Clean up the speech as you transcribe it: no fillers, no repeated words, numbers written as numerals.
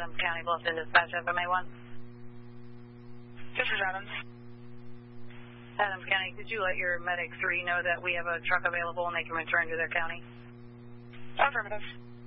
Adams County, Bluffton Dispatch, FMA1. This is Adams. Adams County, could you let your Medic 3 know that we have a truck available and they can return to their county? Affirmative.